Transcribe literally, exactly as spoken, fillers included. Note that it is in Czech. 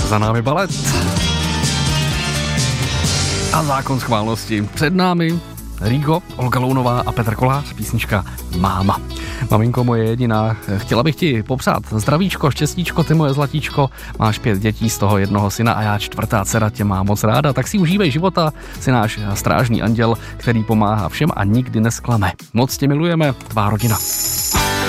Za námi balet. A zákon schválnosti. Před námi Rigo, Olga Lounová a Petr Kolář, písnička Máma. Maminko moje jediná, chtěla bych ti popřát zdravíčko, štěstíčko, ty moje zlatíčko, máš pět dětí, z toho jednoho syna a já čtvrtá dcera tě má moc ráda, tak si užívej života, jsi náš strážný anděl, který pomáhá všem a nikdy nesklame. Moc tě milujeme, tvá rodina.